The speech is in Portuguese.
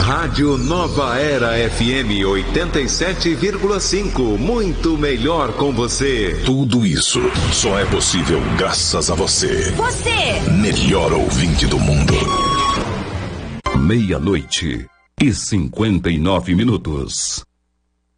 Rádio Nova Era FM 87,5. Muito melhor com você. Tudo isso só é possível graças a você. Você! Melhor ouvinte do mundo. 00:59.